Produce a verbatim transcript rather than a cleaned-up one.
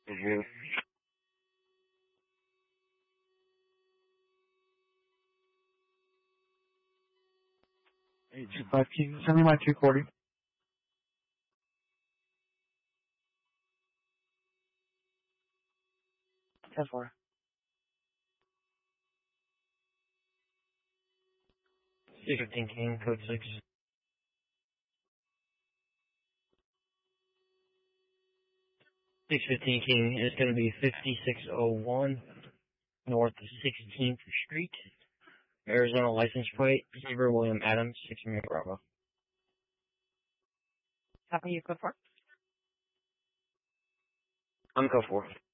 Mhm. eight two five, can you send me my two forty? ten four. six fifteen King, code six. six fifteen King is going to be fifty-six oh one North sixteenth Street, Arizona license plate, Zebra William Adams, six Mary Bravo. Copy, you code four? I'm code four.